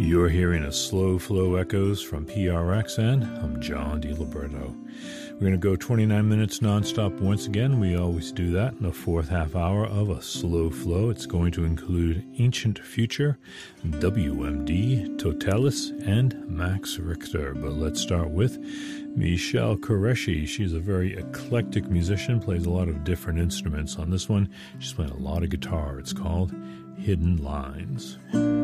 You're hearing a Slow Flow Echoes from PRXN. I'm John DiLiberto. We're going to go 29 minutes nonstop once again. We always do that in the fourth half hour of a slow flow. It's going to include Ancient Future, WMD, Totalis, and Max Richter. But let's start with Michelle Qureshi. She's a very eclectic musician, plays a lot of different instruments. On this one, she's playing a lot of guitar. It's called Hidden Lines.